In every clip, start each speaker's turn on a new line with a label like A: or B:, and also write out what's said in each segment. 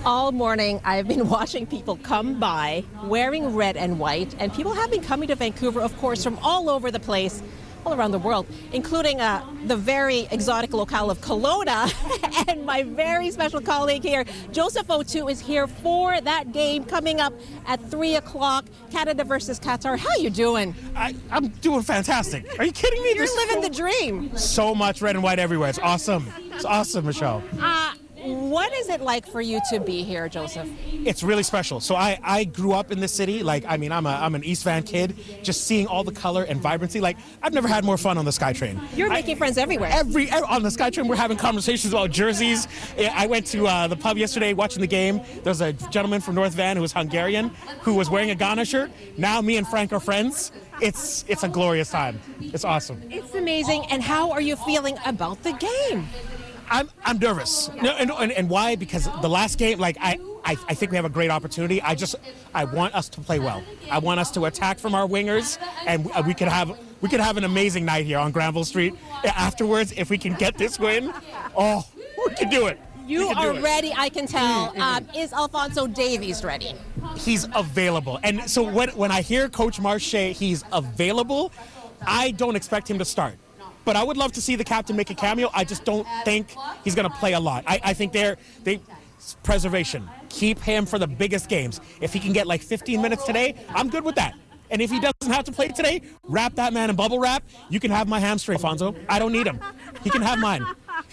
A: All morning, I've been watching people come by wearing red and white, and people have been coming to Vancouver, of course, from all over the place, all around the world, including the very exotic locale of Kelowna. And my very special colleague here, Joseph O'Toole, is here for that game coming up at 3 o'clock, Canada versus Qatar. How you doing?
B: I'm doing fantastic. Are you kidding me?
A: You're living the dream.
B: So much red and white everywhere. It's awesome. It's awesome, Michelle.
A: What is it like for you to be here, Joseph?
B: It's really special. So I grew up in this city. I'm an East Van kid. Just seeing all the color and vibrancy. I've never had more fun on the SkyTrain.
A: You're making friends everywhere.
B: On the SkyTrain, we're having conversations about jerseys. I went to the pub yesterday watching the game. There's a gentleman from North Van who was Hungarian who was wearing a Ghana shirt. Now me and Frank are friends. It's a glorious time. It's awesome.
A: It's amazing. And how are you feeling about the game?
B: I'm nervous. No, and why? Because the last game, I think we have a great opportunity. I want us to play well. I want us to attack from our wingers, and we could have an amazing night here on Granville Street. Afterwards, if we can get this win, we can do it.
A: You are ready, I can tell. Is Alphonso Davies ready?
B: He's available. And so when I hear Coach Marche, he's available, I don't expect him to start. But I would love to see the captain make a cameo. I just don't think he's going to play a lot. I think preservation. Keep him for the biggest games. If he can get 15 minutes today, I'm good with that. And if he doesn't have to play today, wrap that man in bubble wrap. You can have my hamstring, Alfonso. I don't need him. He can have mine.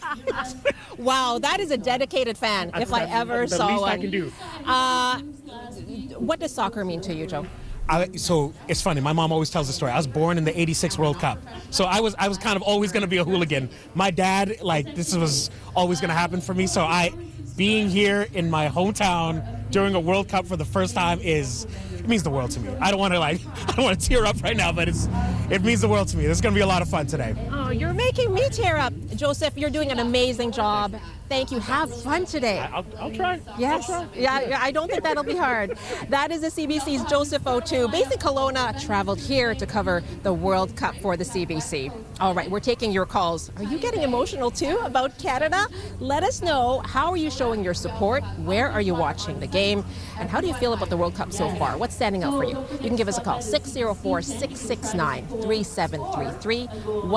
A: Wow, that is a dedicated fan, if I ever saw one.
B: The least
A: I can do. What does soccer mean to you, Joe?
B: So it's funny. My mom always tells the story. I was born in the '86 World Cup, so I was kind of always going to be a hooligan. My dad, this was always going to happen for me. So being here in my hometown during a World Cup for the first time it means the world to me. I don't want to tear up right now, but it means the world to me. There's going to be a lot of fun today.
A: Oh, you're making me tear up, Joseph. You're doing an amazing job. Thank you. Have fun today.
B: I'll try.
A: Yes.
B: I'll try.
A: Yeah, I don't think that'll be hard. That is the CBC's Joseph O'Toole. Based in Kelowna, traveled here to cover the World Cup for the CBC. All right, we're taking your calls. Are you getting emotional too about Canada? Let us know. How are you showing your support? Where are you watching the game? And how do you feel about the World Cup so far? What's standing out for you? You can give us a call, 604-669-3733,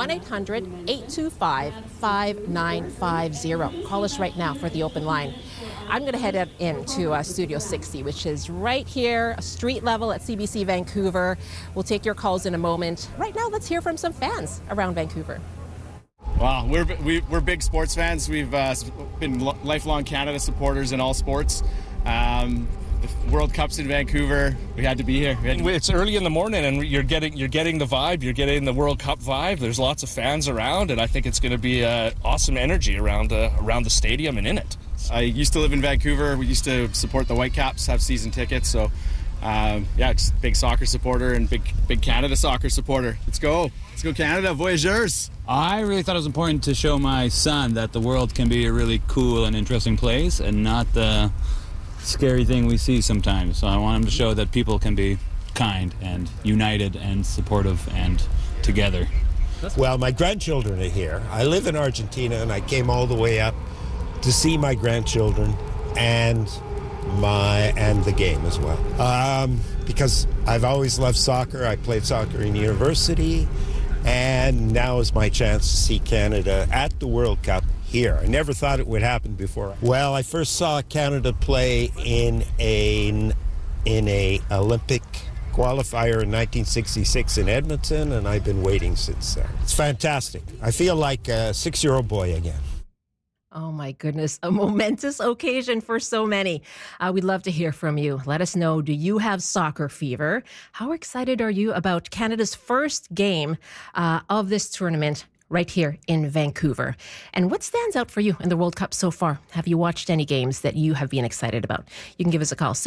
A: 1-800-825-5950. Call us right now for the open line. I'm going to head up into Studio 60, which is right here, street level at CBC Vancouver. We'll take your calls in a moment. Right now, let's hear from some fans around Vancouver.
C: Wow, we're big sports fans. We've been lifelong Canada supporters in all sports. The World Cup's in Vancouver. We had to be here.
D: It's early in the morning, and you're getting the vibe. You're getting the World Cup vibe. There's lots of fans around, and I think it's going to be awesome energy around the stadium and in it.
C: I used to live in Vancouver. We used to support the Whitecaps, have season tickets. So, just big soccer supporter and big Canada soccer supporter. Let's go Canada, voyageurs.
E: I really thought it was important to show my son that the world can be a really cool and interesting place and not the scary thing we see sometimes. So I want him to show that people can be kind and united and supportive and together.
F: Well, my grandchildren are here. I live in Argentina, and I came all the way up to see my grandchildren and the game as well. Because I've always loved soccer. I played soccer in university, and now is my chance to see Canada at the World Cup here. I never thought it would happen before. Well, I first saw Canada play in a Olympic qualifier in 1966 in Edmonton, and I've been waiting since then. It's fantastic. I feel like a 6-year-old boy again.
A: Oh my goodness, a momentous occasion for so many. We'd love to hear from you. Let us know, do you have soccer fever? How excited are you about Canada's first game of this tournament right here in Vancouver? And what stands out for you in the World Cup so far? Have you watched any games that you have been excited about? You can give us a call,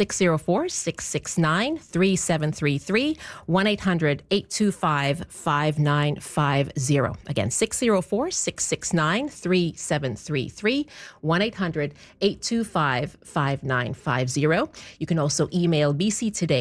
A: 604-669-3733, 1-800-825-5950. Again, 604-669-3733, 1-800-825-5950. You can also email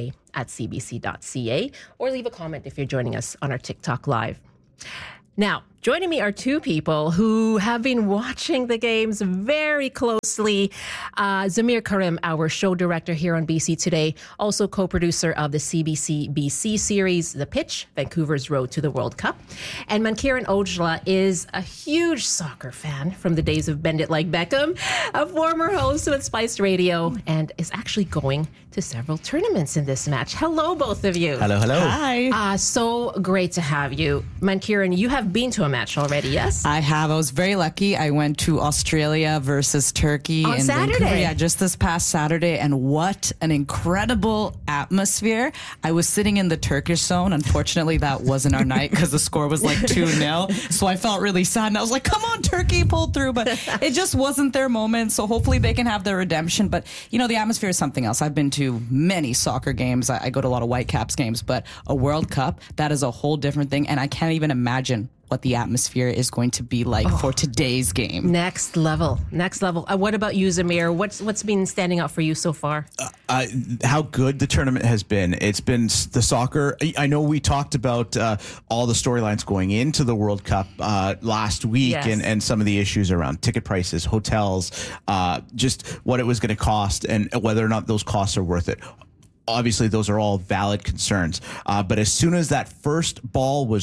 A: bctoday@cbc.ca or leave a comment if you're joining us on our TikTok Live. Now, Joining me are two people who have been watching the games very closely. Zamir Karim, our show director here on BC Today, also co-producer of the CBC BC series, The Pitch, Vancouver's Road to the World Cup. And Mankiran Ojla is a huge soccer fan from the days of Bend It Like Beckham, a former host with Spice Radio, and is actually going to several tournaments in this match. Hello, both of you.
G: Hello.
H: Hi.
A: So great to have you. Mankiran, you have been to a match already, yes?
H: I have. I was very lucky. I went to Australia versus Turkey
A: on
H: in
A: Saturday.
H: Vancouver. Yeah, just this past Saturday. And what an incredible atmosphere. I was sitting in the Turkish zone. Unfortunately, that wasn't our night because the score was like 2-0. So I felt really sad. And I was like, come on, Turkey, pull through. But it just wasn't their moment. So hopefully they can have their redemption. But, you know, the atmosphere is something else. I've been to many soccer games. I go to a lot of Whitecaps games. But a World Cup, that is a whole different thing. And I can't even imagine what the atmosphere is going to be like for today's game.
A: Next level. What about you, Zamir? What's been standing out for you so far?
G: How good the tournament has been. It's been the soccer. I know we talked about all the storylines going into the World Cup last week,
A: Yes.
G: and some of the issues around ticket prices, hotels, just what it was going to cost and whether or not those costs are worth it. Obviously, those are all valid concerns. But as soon as that first ball was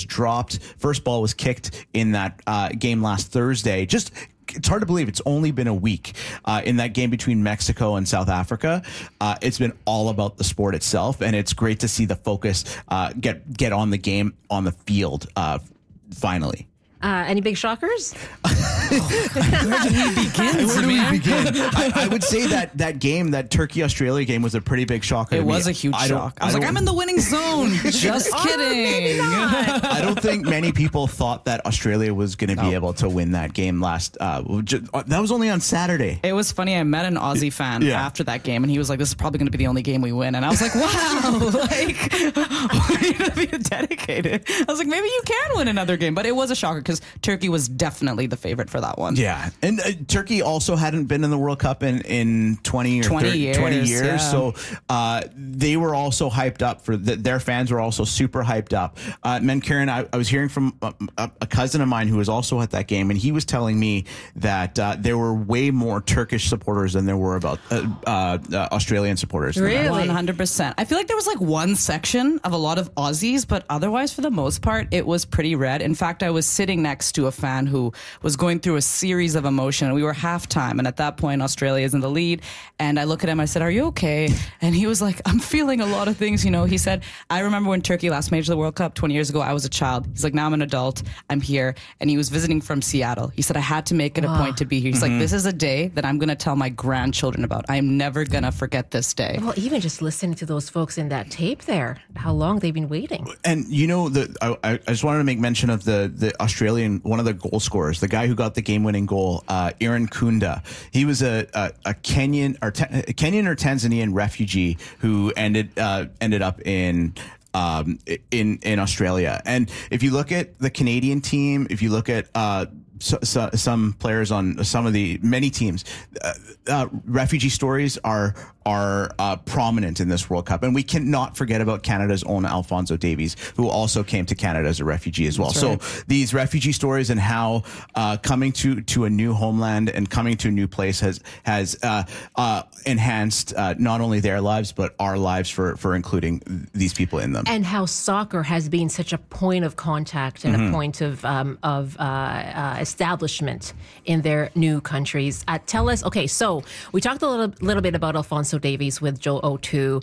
G: kicked in that game last Thursday, it's hard to believe it's only been a week in that game between Mexico and South Africa. It's been all about the sport itself, and it's great to see the focus get on the game on the field finally.
A: Any big shockers?
H: Where do we begin?
G: I would say that game, that Turkey-Australia game, was a pretty big shocker.
H: It
G: to me.
H: was a huge shock. I was like, I'm in the winning zone. Just kidding.
G: I don't think many people thought that Australia was going to be able to win that game last. That was only on Saturday.
H: It was funny. I met an Aussie fan after that game, and he was like, "This is probably going to be the only game we win." And I was like, "Wow, like, way to be dedicated." I was like, "Maybe you can win another game," but it was a shocker because Turkey was definitely the favorite for that one.
G: Yeah, and Turkey also hadn't been in the World Cup in 20 years.
H: Yeah.
G: So they were also hyped up for their fans were also super hyped up. Mankiran, I was hearing from a cousin of mine who was also at that game, and he was telling me that there were way more Turkish supporters than there were about Australian supporters.
A: Really?
H: 100%. I feel like there was like one section of a lot of Aussies, but otherwise, for the most part, it was pretty red. In fact, I was sitting next to a fan who was going through a series of emotion, and we were halftime, and at that point, Australia is in the lead, and I look at him, I said, "Are you okay?" And he was like, "I'm feeling a lot of things." You know, he said, "I remember when Turkey last made the World Cup 20 years ago, I was a child." He's like, "Now I'm an adult, I'm here." And he was visiting from Seattle. He said, "I had to make it a point to be here." He's like, "This is a day that I'm going to tell my grandchildren about. I'm never going to forget this day."
A: Well, even just listening to those folks in that tape there, how long they've been waiting.
G: And you know, I just wanted to make mention of the Australian, one of the goal scorers, the guy who got the game-winning goal, Aaron Kunda. He was a Kenyan or Tanzanian refugee who ended up in Australia. And if you look at the Canadian team, if you look at some players on many teams, refugee stories are prominent in this World Cup, and we cannot forget about Canada's own Alphonso Davies, who also came to Canada as a refugee as well.
H: That's right.
G: So these refugee stories and how coming to a new homeland and coming to a new place has enhanced not only their lives but our lives for including these people in them.
A: And how soccer has been such a point of contact and a point of establishment in their new countries. Tell us, okay, so we talked a little bit about Alphonso Davies with Joe O2.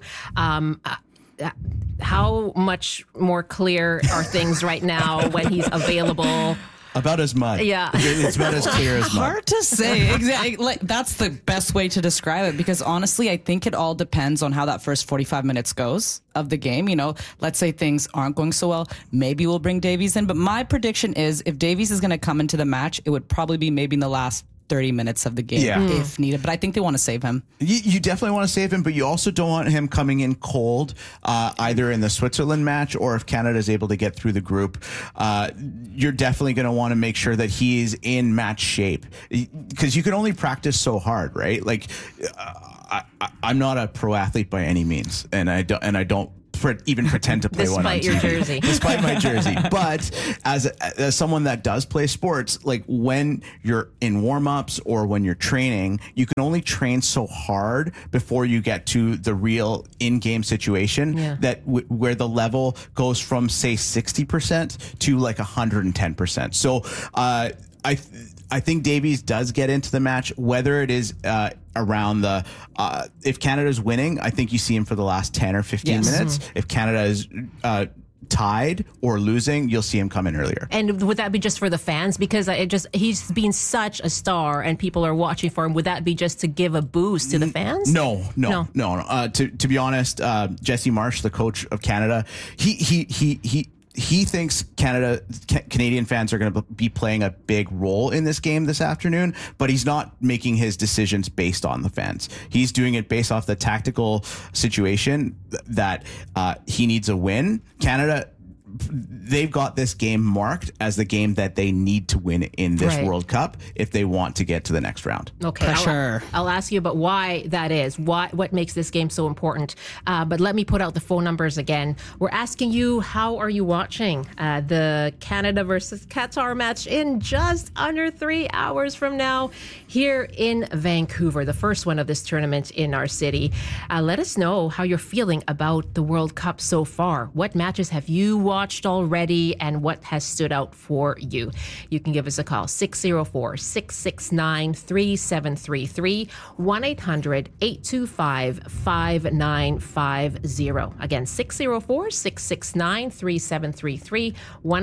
A: How much more clear are things right now when he's available?
G: About as mud.
A: Yeah.
G: It's about as clear as mud.
H: Hard to say. Exactly. Like, that's the best way to describe it, because honestly, I think it all depends on how that first 45 minutes goes of the game. You know, let's say things aren't going so well, maybe we'll bring Davies in. But my prediction is if Davies is going to come into the match, it would probably be maybe in the last 30 minutes of the game if needed. But I think they want to save him.
G: You definitely want to save him, but you also don't want him coming in cold, either in the Switzerland match or if Canada is able to get through the group. You're definitely going to want to make sure that he is in match shape, because you can only practice so hard, right? Like, I'm not a pro athlete by any means, and I don't even pretend to play one on
A: Despite your
G: TV.
A: jersey.
G: Despite my jersey. But as someone that does play sports, like when you're in warm-ups or when you're training, you can only train so hard before you get to the real in-game situation that where the level goes from, say, 60% to like 110%. So I think Davies does get into the match, whether it is around the if Canada's winning, I think you see him for the last 10 or 15 minutes. If Canada is tied or losing, you'll see him come in earlier.
A: And would that be just for the fans? Because he's been such a star and people are watching for him. Would that be just to give a boost to the fans?
G: No. To be honest, Jesse Marsh, the coach of Canada, he thinks Canadian fans are going to be playing a big role in this game this afternoon, but he's not making his decisions based on the fans. He's doing it based off the tactical situation that he needs a win. Canada, they've got this game marked as the game that they need to win in this World Cup if they want to get to the next round.
A: Okay, I'll ask you about why that is. What makes this game so important? But let me put out the phone numbers again. We're asking you, how are you watching the Canada versus Qatar match in just under 3 hours from now here in Vancouver, the first one of this tournament in our city. Let us know how you're feeling about the World Cup so far. What matches have you watched already and what has stood out for you? You can give us a call, 604-669-3733, 1-800-825-5950. Again, 604-669-3733,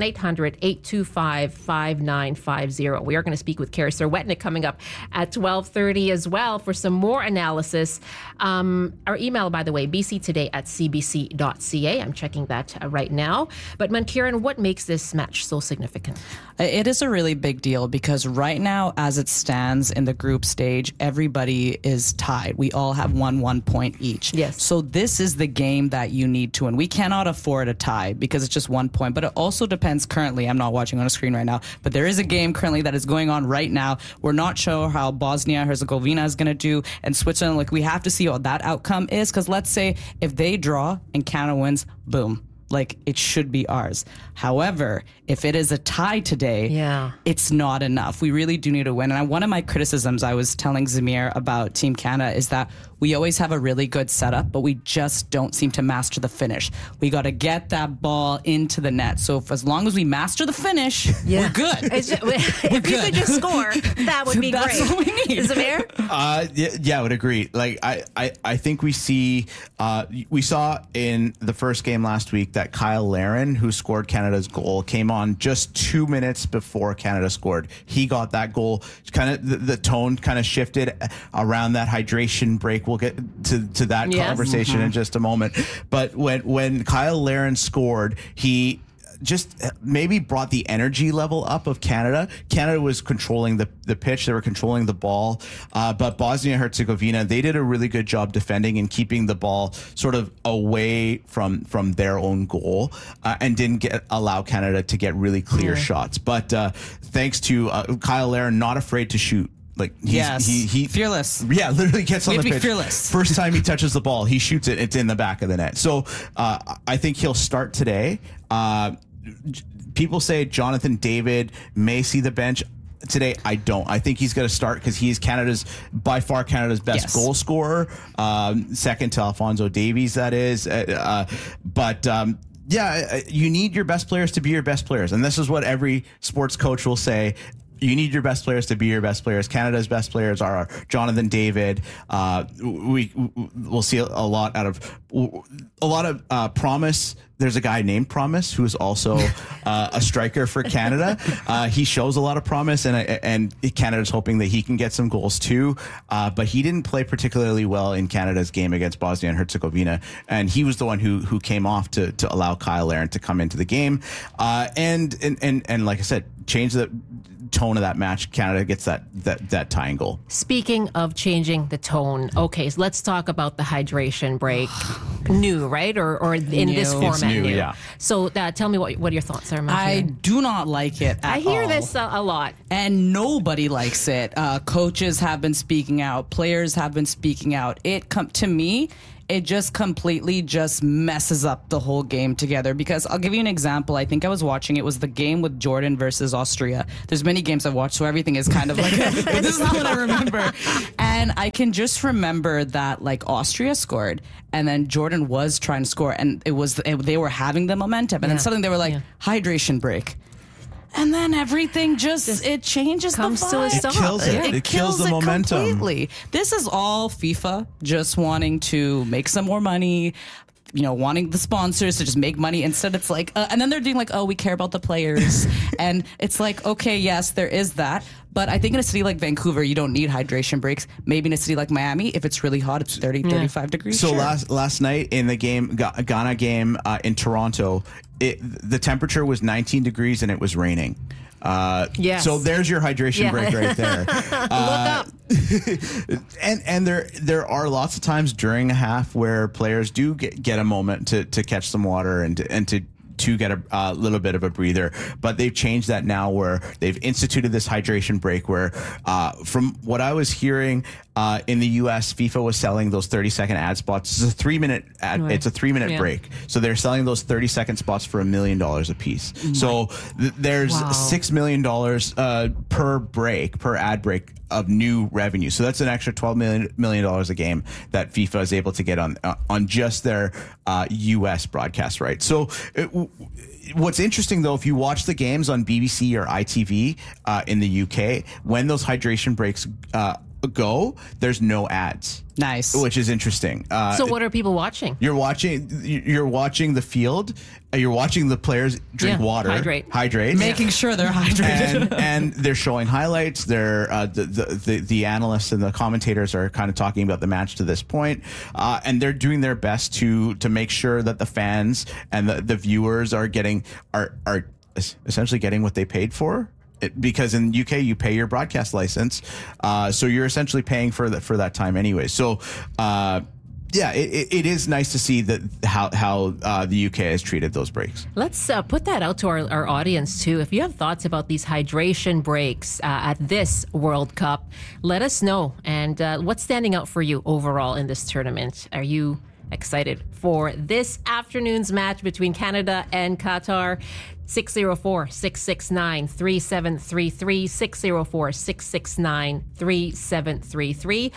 A: 1-800-825-5950. We are going to speak with Carey Serwetnyk coming up at 12:30 as well for some more analysis. Our email, by the way, bctoday@cbc.ca. I'm checking that right now. But Mankiran, what makes this match so significant?
H: It is a really big deal because right now, as it stands in the group stage, everybody is tied. We all have 1 point each.
A: Yes.
H: So this is the game that you need to win. We cannot afford a tie because it's just 1 point. But it also depends currently. I'm not watching on a screen right now, but there is a game currently that is going on right now. We're not sure how Bosnia-Herzegovina is going to do and Switzerland. Like, we have to see what that outcome is because let's say if they draw and Canada wins, boom. Like, it should be ours. However, if it is a tie today, it's not enough. We really do need to win. And one of my criticisms I was telling Zamir about Team Canada is that we always have a really good setup, but we just don't seem to master the finish. We got to get that ball into the net. So as long as we master the finish, we're good.
A: If you could just score, that would be
H: That's
A: great.
H: what we need.
A: Zamir?
G: Yeah, I would agree. Like, I think we saw in the first game last week that Kyle Larin, who scored Canada's goal, came on just 2 minutes before Canada scored. He got that goal. Kind of the tone kind of shifted around that hydration break. We'll get to that conversation in just a moment. But when Kyle Larin scored, he just maybe brought the energy level up of Canada. Canada was controlling the pitch. They were controlling the ball. But Bosnia-Herzegovina, they did a really good job defending and keeping the ball sort of away from their own goal and didn't allow Canada to get really clear shots. But thanks to Kyle Larin, not afraid to shoot. Like, he
H: fearless.
G: Yeah, literally gets on the pitch.
H: Fearless.
G: First time he touches the ball, he shoots it. It's in the back of the net. So I think he'll start today. People say Jonathan David may see the bench today. I don't. I think he's going to start because he's by far Canada's best goal scorer, second to Alphonso Davies, that is. You need your best players to be your best players, and this is what every sports coach will say. You need your best players to be your best players. Canada's best players are Jonathan David. We'll see a lot of Promise. There's a guy named Promise who's also a striker for Canada. He shows a lot of promise, and Canada's hoping that he can get some goals too. But he didn't play particularly well in Canada's game against Bosnia and Herzegovina, and he was the one who came off to allow Kyle Larin to come into the game. And like I said, change the tone of that match. Canada gets that tying goal.
A: Speaking of changing the tone, okay, so let's talk about the hydration break. New, right? Or in this format,
G: it's new. Yeah.
A: So tell me what your thoughts are, Mankiran.
H: I do not like it at all.
A: I hear this a lot.
H: And nobody likes it. Coaches have been speaking out. Players have been speaking out. To me, it just completely just messes up the whole game together. Because I'll give you an example. I think I was watching, it was the game with Jordan versus Austria. There's many games I've watched, so everything is kind of like, but this is not what I remember. And I can just remember that like Austria scored, and then Jordan was trying to score, and they were having the momentum, and then suddenly they were like, hydration break. And then everything just it changes
A: comes
H: the vibe.
A: to a stop.
G: It kills it. It kills the momentum.
H: Completely. This is all FIFA just wanting to make some more money, wanting the sponsors to just make money. Instead, it's like, and then they're doing like, oh, we care about the players. And it's like, okay, yes, there is that. But I think in a city like Vancouver, you don't need hydration breaks. Maybe in a city like Miami, if it's really hot, it's 30, 35 degrees.
G: So
H: sure.
G: last night in the game, Ghana game in Toronto, the temperature was 19 degrees and it was raining.
A: Yes.
G: So there's your hydration break right there.
A: Look up.
G: and there are lots of times during a half where players do get a moment to catch some water and to get a little bit of a breather, but they've changed that now where they've instituted this hydration break where from what I was hearing in the US, FIFA was selling those 30-second ad spots. It's a 3-minute ad, it's a 3-minute break. So they're selling those 30-second spots for $1 million a piece. So there's $6 million per ad break of new revenue. So that's an extra $12 million a game that FIFA is able to get on just their US broadcast rights. So what's interesting, though, if you watch the games on BBC or ITV in the UK, when those hydration breaks go, there's no ads.
H: Nice.
G: Which is interesting.
A: So what are people watching?
G: You're watching the field. You're watching the players drink water. Hydrate.
H: Making sure they're hydrated.
G: And they're showing highlights. They're the analysts and the commentators are kind of talking about the match to this point. And they're doing their best to make sure that the fans and the viewers are essentially getting what they paid for. Because in UK you pay your broadcast license, so you're essentially paying for that time anyway. So it is nice to see that how the UK has treated those breaks.
A: Let's put that out to our audience too. If you have thoughts about these hydration breaks at this World Cup, let us know. And what's standing out for you overall in this tournament? Are you excited for this afternoon's match between Canada and Qatar? 604-669-3733, 604-669-3733,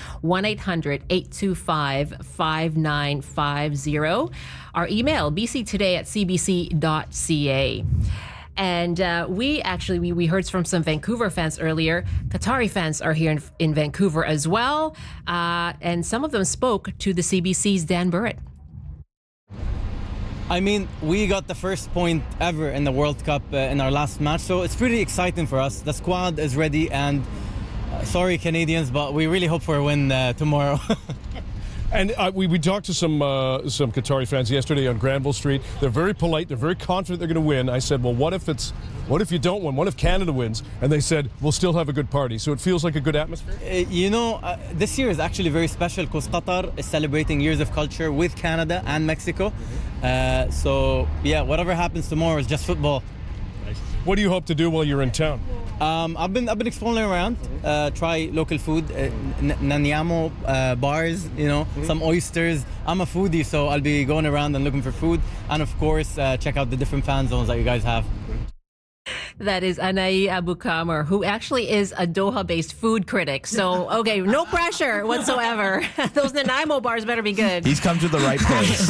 A: 1-800-825-5950. Our email, bctoday@cbc.ca. And we heard from some Vancouver fans earlier. Qatari fans are here in Vancouver as well. And some of them spoke to the CBC's Dan Burrett.
I: I mean, we got the first point ever in the World Cup in our last match, so it's pretty exciting for us. The squad is ready, and sorry Canadians, but we really hope for a win tomorrow.
J: And we talked to some Qatari fans yesterday on Granville Street. They're very polite. They're very confident they're going to win. I said, well, what if you don't win? What if Canada wins? And they said, we'll still have a good party. So it feels like a good atmosphere?
I: This year is actually very special because Qatar is celebrating years of culture with Canada and Mexico. Whatever happens tomorrow is just football.
J: Nice. What do you hope to do while you're in town?
I: I've been exploring around, try local food, Nanyamo bars, some oysters. I'm a foodie, so I'll be going around and looking for food, and of course check out the different fan zones that you guys have.
A: That is Anai Abukamer, who actually is a Doha-based food critic. So, okay, no pressure whatsoever. Those Nanaimo bars better be good.
G: He's come to the right place.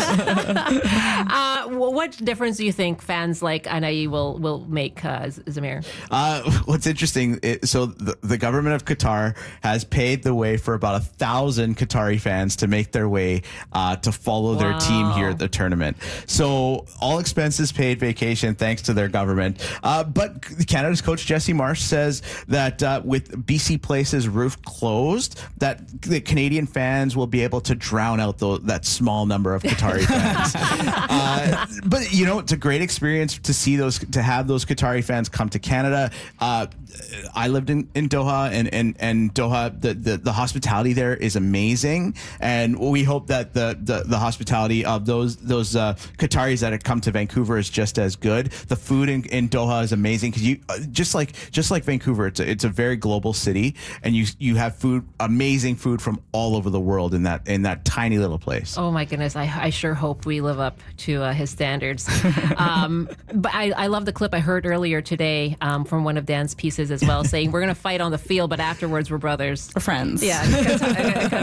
A: What difference do you think fans like Anai will make, Zamir?
G: What's interesting, so the government of Qatar has paved the way for about 1,000 Qatari fans to make their way to follow their team here at the tournament. So all expenses paid, vacation, thanks to their government. But Canada's coach Jesse Marsh says that with BC Place's roof closed, that the Canadian fans will be able to drown out that small number of Qatari fans. But it's a great experience to see to have those Qatari fans come to Canada. I lived in Doha, and Doha, the hospitality there is amazing, and we hope that the hospitality of those Qataris that have come to Vancouver is just as good. The food in Doha is amazing. amazing because you just like Vancouver, it's a very global city, and you have amazing food from all over the world in that tiny little place.
A: Oh my goodness, I sure hope we live up to his standards. But I love the clip I heard earlier today from one of Dan's pieces as well, saying we're going to fight on the field, but afterwards we're brothers.
H: We're friends.
A: Yeah,